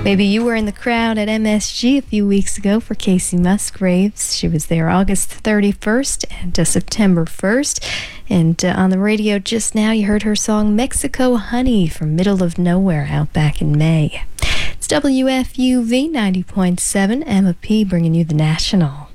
Maybe you were in the crowd at MSG a few weeks ago for Kacey Musgraves. She was there August 31st and September 1st. And on the radio just now, you heard her song Mexico Honey from Middle of Nowhere out back in May. It's WFUV 90.7 Emma P bringing you the National.